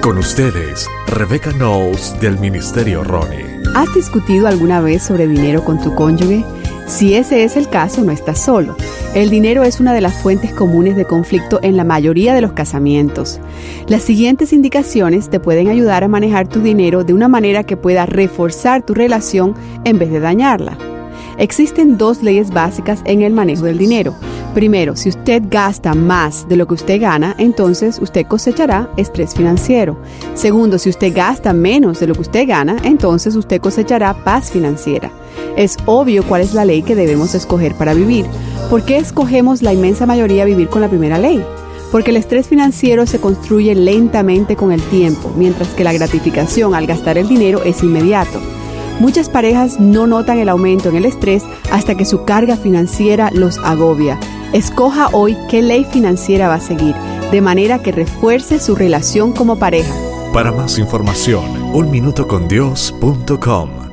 Con ustedes, Rebecca Knowles del Ministerio Ronnie. ¿Has discutido alguna vez sobre dinero con tu cónyuge? Si ese es el caso, no estás solo. El dinero es una de las fuentes comunes de conflicto en la mayoría de los casamientos. Las siguientes indicaciones te pueden ayudar a manejar tu dinero de una manera que pueda reforzar tu relación en vez de dañarla. Existen 2 leyes básicas en el manejo del dinero. Primero, si usted gasta más de lo que usted gana, entonces usted cosechará estrés financiero. Segundo, si usted gasta menos de lo que usted gana, entonces usted cosechará paz financiera. Es obvio cuál es la ley que debemos escoger para vivir. ¿Por qué escogemos la inmensa mayoría vivir con la primera ley? Porque el estrés financiero se construye lentamente con el tiempo, mientras que la gratificación al gastar el dinero es inmediato. Muchas parejas no notan el aumento en el estrés hasta que su carga financiera los agobia. Escoja hoy qué ley financiera va a seguir, de manera que refuerce su relación como pareja. Para más información, unminutocondios.com.